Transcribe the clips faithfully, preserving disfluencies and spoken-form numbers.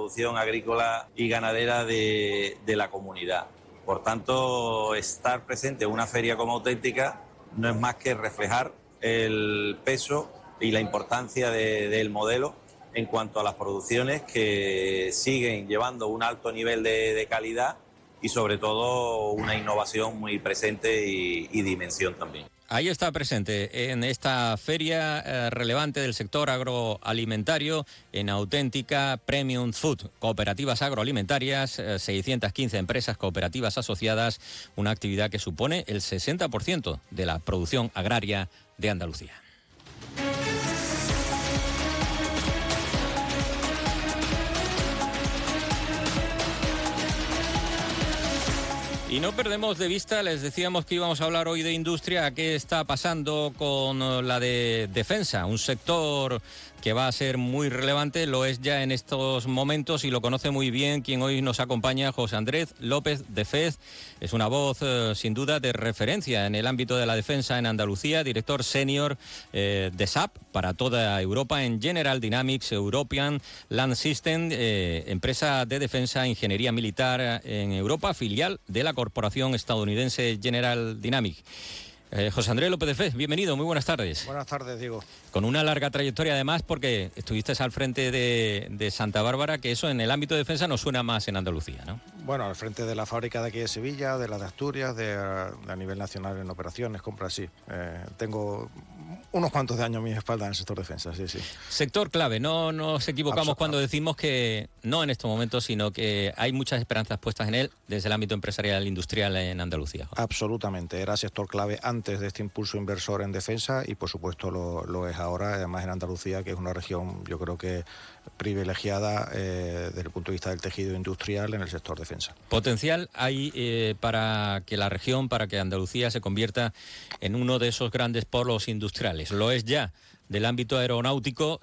producción agrícola y ganadera de, de la comunidad. Por tanto, estar presente en una feria como Auténtica no es más que reflejar el peso y la importancia de, del modelo en cuanto a las producciones que siguen llevando un alto nivel de, de calidad y sobre todo una innovación muy presente y, y dimensión también. Ahí está presente en esta feria eh, relevante del sector agroalimentario en Auténtica Premium Food, cooperativas agroalimentarias, eh, seiscientas quince empresas cooperativas asociadas, una actividad que supone el sesenta por ciento de la producción agraria de Andalucía. Y no perdemos de vista, les decíamos que íbamos a hablar hoy de industria, qué está pasando con la de defensa, un sector que va a ser muy relevante, lo es ya en estos momentos y lo conoce muy bien quien hoy nos acompaña, José Andrés López de Fez. Es una voz eh, sin duda de referencia en el ámbito de la defensa en Andalucía, director senior eh, de S A P para toda Europa en General Dynamics European Land System, eh, empresa de defensa e ingeniería militar en Europa, filial de la corporación estadounidense General Dynamics. Eh, José Andrés López de Fez, bienvenido, muy buenas tardes. Buenas tardes, Diego. Con una larga trayectoria además, porque estuviste al frente de, de Santa Bárbara, que eso en el ámbito de defensa nos suena más en Andalucía, ¿no? Bueno, al frente de la fábrica de aquí de Sevilla, de la de Asturias, de, de a nivel nacional en operaciones, compras, sí. Eh, tengo unos cuantos de años a mi espalda en el sector defensa, sí, sí. Sector clave, no nos equivocamos Absol- cuando decimos que, no en estos momentos, sino que hay muchas esperanzas puestas en él desde el ámbito empresarial e industrial en Andalucía. José. Absolutamente, era sector clave antes de este impulso inversor en defensa y por supuesto lo, lo es ahora, además en Andalucía, que es una región yo creo que privilegiada eh, desde el punto de vista del tejido industrial en el sector defensa. Potencial hay eh, para que la región, para que Andalucía se convierta en uno de esos grandes polos industriales. Lo es ya. Del ámbito aeronáutico,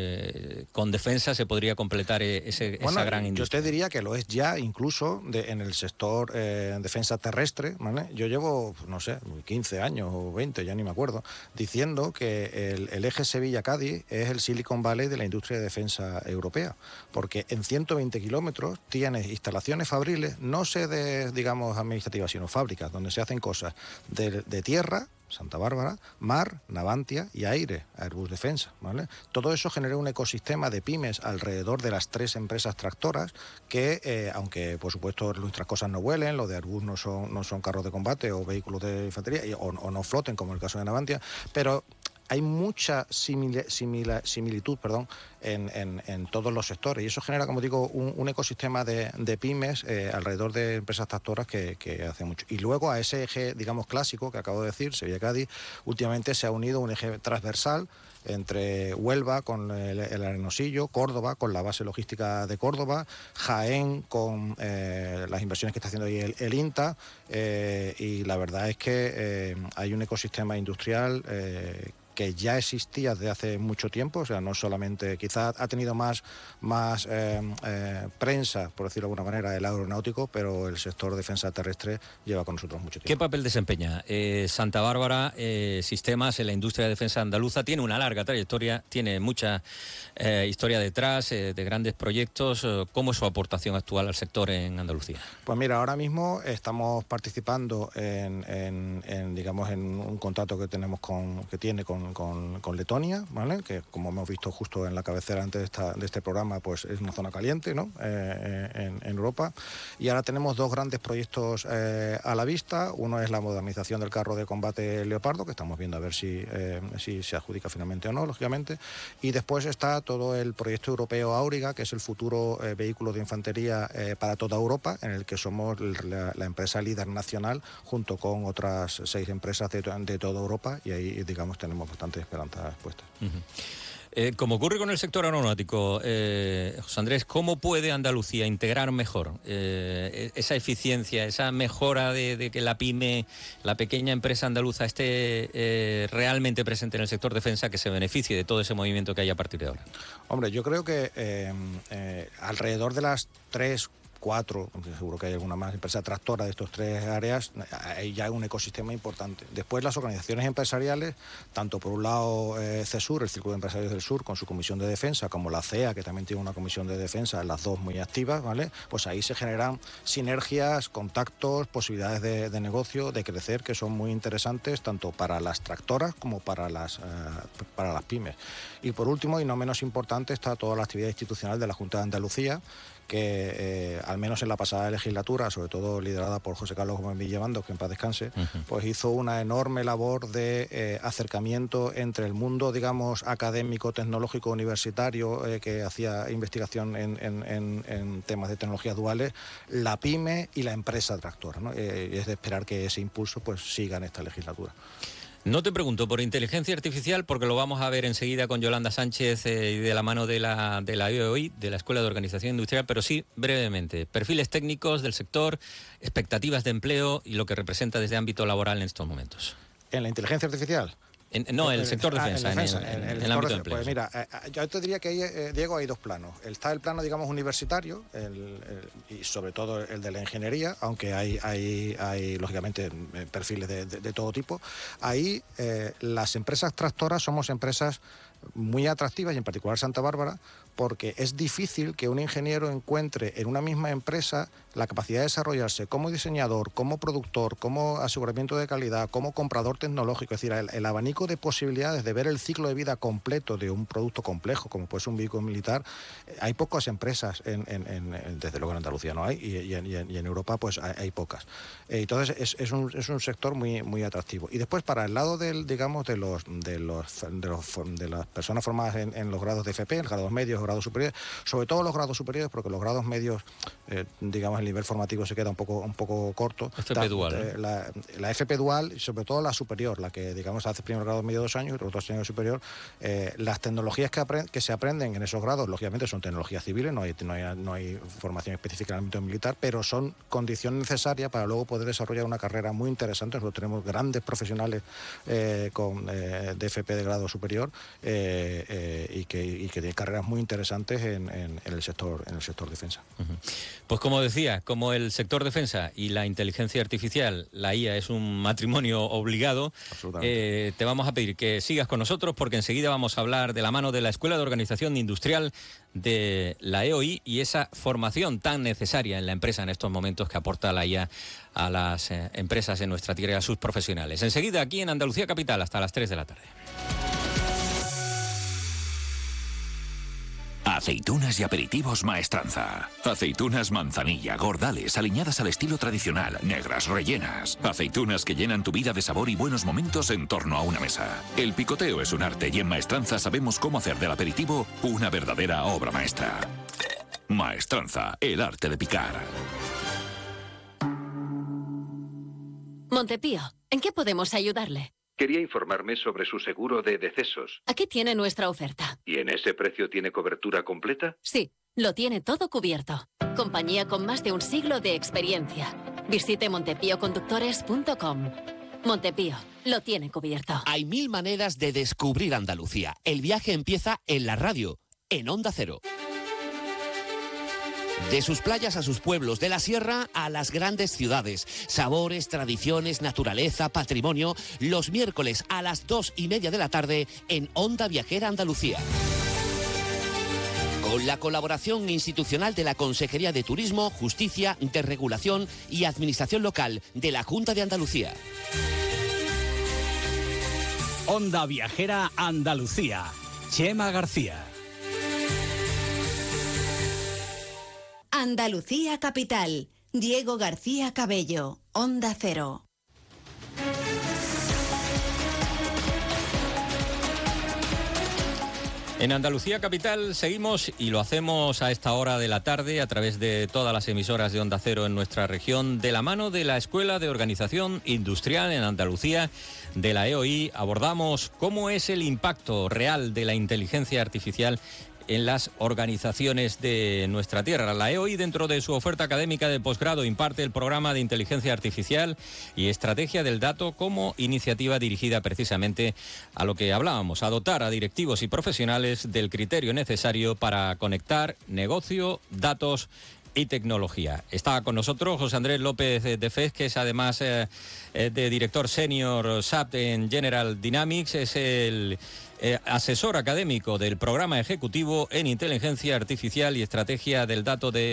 eh, con defensa se podría completar ese, bueno, esa gran industria. Yo te diría que lo es ya incluso de, en el sector eh, defensa terrestre, ¿vale? Yo llevo, no sé, quince años o veinte, ya ni me acuerdo, diciendo que el, el eje Sevilla-Cádiz es el Silicon Valley de la industria de defensa europea, porque en ciento veinte kilómetros tienes instalaciones fabriles, no sé de, digamos, administrativas, sino fábricas, donde se hacen cosas de, de tierra, Santa Bárbara, mar, Navantia y aire, Airbus Defensa, ¿vale? Todo eso genera un ecosistema de pymes alrededor de las tres empresas tractoras que, eh, aunque por supuesto nuestras cosas no vuelen, los de Airbus no son, no son carros de combate o vehículos de infantería, y, o, o no floten como en el caso de Navantia, pero hay mucha simil, simil, similitud perdón, en, en, en todos los sectores y eso genera, como digo, un, un ecosistema de, de pymes eh, alrededor de empresas tractoras que, que hace mucho. Y luego a ese eje, digamos, clásico que acabo de decir, Sevilla-Cádiz, últimamente se ha unido un eje transversal entre Huelva con el, el Arenosillo, Córdoba con la base logística de Córdoba, Jaén con eh, las inversiones que está haciendo ahí el, el INTA eh, y la verdad es que eh, hay un ecosistema industrial eh, que ya existía desde hace mucho tiempo, o sea, no solamente, quizá ha tenido más, más eh, eh, prensa, por decirlo de alguna manera, el aeronáutico, pero el sector defensa terrestre lleva con nosotros mucho tiempo. ¿Qué papel desempeña eh, Santa Bárbara eh, Sistemas en la industria de defensa andaluza? Tiene una larga trayectoria, tiene mucha eh, historia detrás, eh, de grandes proyectos. Eh, ¿Cómo es su aportación actual al sector en Andalucía? Pues mira, ahora mismo estamos participando en, en, en digamos, en un contrato que tenemos con, que tiene con Con, con Letonia, ¿vale? Que como hemos visto justo en la cabecera antes de, esta, de este programa, pues es una zona caliente, ¿no? Eh, en, en Europa. Y ahora tenemos dos grandes proyectos eh, a la vista. Uno es la modernización del carro de combate Leopardo, que estamos viendo a ver si, eh, si se adjudica finalmente o no, lógicamente. Y después está todo el proyecto europeo Auriga, que es el futuro eh, vehículo de infantería eh, para toda Europa, en el que somos la, la empresa líder nacional, junto con otras seis empresas de, de toda Europa, y ahí, digamos, tenemos bastantes esperanzas puestas. Uh-huh. Eh, como ocurre con el sector aeronáutico, eh, José Andrés, ¿cómo puede Andalucía integrar mejor eh, esa eficiencia, esa mejora de, de que la pyme, la pequeña empresa andaluza esté eh, realmente presente en el sector defensa, que se beneficie de todo ese movimiento que hay a partir de ahora? Hombre, yo creo que eh, eh, alrededor de las tres cuatro, seguro que hay alguna más empresa tractora de estos tres áreas, hay ya un ecosistema importante. Después las organizaciones empresariales, tanto por un lado eh, CESUR, el Círculo de Empresarios del Sur, con su comisión de defensa, como la C E A, que también tiene una comisión de defensa, las dos muy activas, ¿vale? Pues ahí se generan sinergias, contactos, posibilidades de, de negocio, de crecer, que son muy interesantes tanto para las tractoras como para las, eh, para las pymes. Y por último, y no menos importante, está toda la actividad institucional de la Junta de Andalucía, que eh, al menos en la pasada legislatura, sobre todo liderada por José Carlos Gómez Villamando, que en paz descanse, uh-huh. pues hizo una enorme labor de eh, acercamiento entre el mundo, digamos, académico, tecnológico, universitario, eh, que hacía investigación en, en, en, en temas de tecnologías duales, la pyme y la empresa tractora, ¿no? Eh, y es de esperar que ese impulso pues siga en esta legislatura. No te pregunto por inteligencia artificial, porque lo vamos a ver enseguida con Yolanda Sánchez eh, y de la mano de la, de la E O I, de la Escuela de Organización Industrial, pero sí, brevemente, perfiles técnicos del sector, expectativas de empleo y lo que representa desde ámbito laboral en estos momentos. ¿En la inteligencia artificial? En, no, el, el sector defensa, ah, en, defensa, en, en, en el, el ámbito de empleo. Pues mira, eh, yo te diría que ahí, eh, Diego, hay dos planos. Está el plano, digamos, universitario el, el, y sobre todo el de la ingeniería, aunque hay, hay, hay lógicamente, perfiles de, de, de todo tipo. Ahí eh, las empresas tractoras somos empresas muy atractivas, y en particular Santa Bárbara, porque es difícil que un ingeniero encuentre en una misma empresa la capacidad de desarrollarse como diseñador, como productor, como aseguramiento de calidad, como comprador tecnológico. Es decir, el, el abanico de posibilidades de ver el ciclo de vida completo de un producto complejo, como puede ser un vehículo militar. Hay pocas empresas, en, en, en, desde luego en Andalucía no hay, y, y, en, y, en, y en Europa pues hay, hay pocas. Entonces es, es, un, es un sector muy, muy atractivo. Y después, para el lado del, digamos, de los de los de, los, de las personas formadas en, en los grados de F P, en grados medios, grados superiores, sobre todo los grados superiores, porque los grados medios, eh, digamos, el nivel formativo se queda un poco un poco corto. F P dual. Eh, la, la F P dual, y sobre todo la superior, la que, digamos, hace primer grado medio dos años y los dos años superior, eh, las tecnologías que, aprend que se aprenden en esos grados, lógicamente son tecnologías civiles, no hay, no hay, no hay formación específica en el ámbito militar, pero son condición necesaria para luego poder desarrollar una carrera muy interesante. Nosotros tenemos grandes profesionales eh, con, eh, de F P de grado superior eh, eh, y, que, y que tienen carreras muy interesantes En, en, en el sector en el sector defensa. Uh-huh. Pues como decía, como el sector defensa y la inteligencia artificial, la I A es un matrimonio obligado, eh, te vamos a pedir que sigas con nosotros, porque enseguida vamos a hablar de la mano de la Escuela de Organización Industrial de la E O I y esa formación tan necesaria en la empresa en estos momentos que aporta la I A a las eh, empresas en nuestra tierra y a sus profesionales. Enseguida aquí en Andalucía Capital hasta las tres de la tarde. Aceitunas y aperitivos Maestranza. Aceitunas manzanilla, gordales, aliñadas al estilo tradicional, negras, rellenas. Aceitunas que llenan tu vida de sabor y buenos momentos en torno a una mesa. El picoteo es un arte y en Maestranza sabemos cómo hacer del aperitivo una verdadera obra maestra. Maestranza, el arte de picar. Montepío, ¿en qué podemos ayudarle? Quería informarme sobre su seguro de decesos. Aquí tiene nuestra oferta. ¿Y en ese precio tiene cobertura completa? Sí, lo tiene todo cubierto. Compañía con más de un siglo de experiencia. Visite montepío conductores punto com. Montepío, lo tiene cubierto. Hay mil maneras de descubrir Andalucía. El viaje empieza en la radio, en Onda Cero. De sus playas a sus pueblos, de la sierra a las grandes ciudades. Sabores, tradiciones, naturaleza, patrimonio. Los miércoles a las dos y media de la tarde en Onda Viajera Andalucía. Con la colaboración institucional de la Consejería de Turismo, Justicia, Desregulación y Administración Local de la Junta de Andalucía. Onda Viajera Andalucía. Chema García. Andalucía Capital. Diego García Cabello. Onda Cero. En Andalucía Capital seguimos y lo hacemos a esta hora de la tarde a través de todas las emisoras de Onda Cero en nuestra región, de la mano de la Escuela de Organización Industrial en Andalucía de la E O I. Abordamos cómo es el impacto real de la inteligencia artificial en las organizaciones de nuestra tierra. La E O I, dentro de su oferta académica de posgrado, imparte el programa de Inteligencia Artificial y Estrategia del Dato como iniciativa dirigida precisamente a lo que hablábamos, a dotar a directivos y profesionales del criterio necesario para conectar negocio, datos y tecnología. Está con nosotros José Andrés López de Fez, que es además eh, de director senior S A P en General Dynamics, es el eh, asesor académico del programa ejecutivo en inteligencia artificial y estrategia del dato de